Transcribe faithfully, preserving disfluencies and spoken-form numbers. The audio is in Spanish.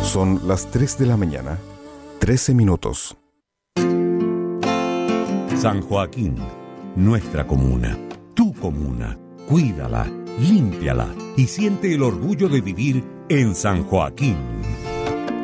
Son las tres de la mañana, trece minutos. San Joaquín, nuestra comuna, tu comuna. Cuídala, límpiala y siente el orgullo de vivir en San Joaquín.